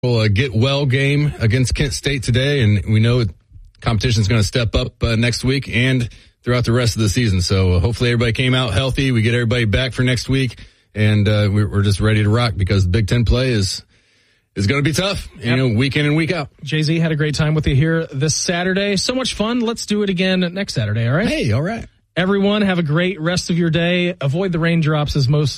Get well game against Kent State today, and we know competition is going to step up next week and throughout the rest of the season. So hopefully everybody came out healthy. We get everybody back for next week, and we're just ready to rock because the Big Ten play is going to be tough, week in and week out. Jay-Z had a great time with you here this Saturday. So much fun. Let's do it again next Saturday, all right? Hey, all right. Everyone, have a great rest of your day. Avoid the raindrops as much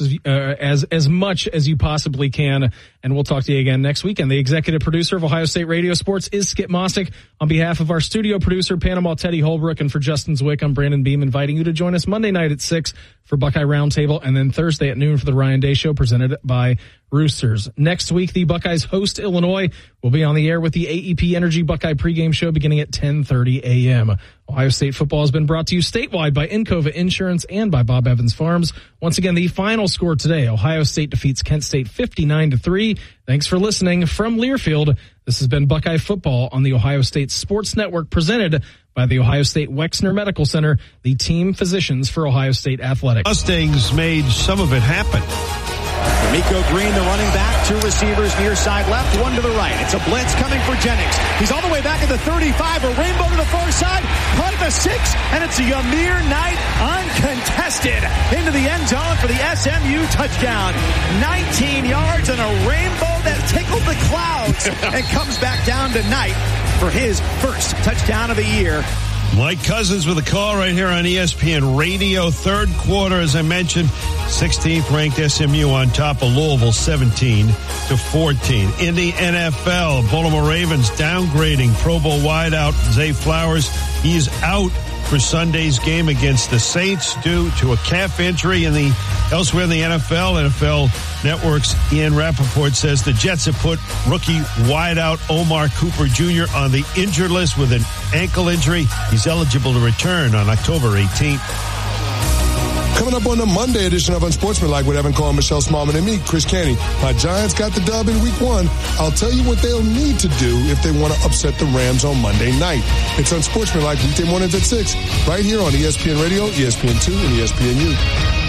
as you possibly can, and we'll talk to you again next weekend. The executive producer of Ohio State Radio Sports is Skip Mossick. On behalf of our studio producer, Panama Teddy Holbrook, and for Justin Zwick, I'm Brandon Beam, inviting you to join us Monday night at 6 for Buckeye Roundtable, and then Thursday at noon for the Ryan Day Show, presented by Roosters. Next week, the Buckeyes host Illinois. We'll be on the air with the AEP Energy Buckeye pregame show beginning at 10:30 a.m. Ohio State football has been brought to you statewide by Encova Insurance and by Bob Evans Farms. Once again, the final score today, Ohio State defeats Kent State 59-3. Thanks for listening from Learfield. This has been Buckeye Football on the Ohio State Sports Network, presented by the Ohio State Wexner Medical Center, the team physicians for Ohio State Athletics. Mustangs made some of it happen. Miko Green, the running back, two receivers near side left, one to the right. It's a blitz coming for Jennings. He's all the way back at the 35, a rainbow to the far side, caught at the 6, and it's a Yamir Knight uncontested into the end zone for the SMU touchdown. 19 yards and a rainbow that tickled the clouds and comes back down to Knight for his first touchdown of the year. Mike Cousins with a call right here on ESPN Radio. Third quarter, as I mentioned, 16th ranked SMU on top of Louisville, 17-14. In the NFL, Baltimore Ravens downgrading Pro Bowl wideout Zay Flowers. He's out for Sunday's game against the Saints due to a calf injury. Elsewhere in the NFL Network's Ian Rappaport says the Jets have put rookie wideout Omar Cooper Jr. on the injured list with an ankle injury. He's eligible to return on October 18th. Coming up on the Monday edition of Unsportsmanlike with Evan Cohen, Michelle Smallman, and me, Chris Canty. My Giants got the dub in week 1. I'll tell you what they'll need to do if they want to upset the Rams on Monday night. It's Unsportsmanlike weekday mornings at 6, right here on ESPN Radio, ESPN2, and ESPNU.